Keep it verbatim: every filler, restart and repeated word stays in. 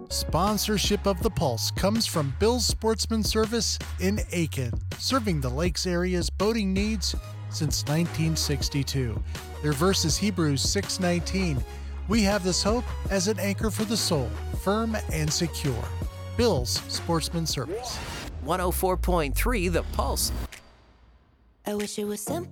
Sponsorship of the Pulse comes from Bill's Sportsman Service in Aiken, serving the lakes area's boating needs since nineteen sixty-two. Their verse is Hebrews six nineteen. We have this hope as an anchor for the soul, firm and secure. Bill's Sportsman Service. one oh four point three The Pulse. I wish it was simple.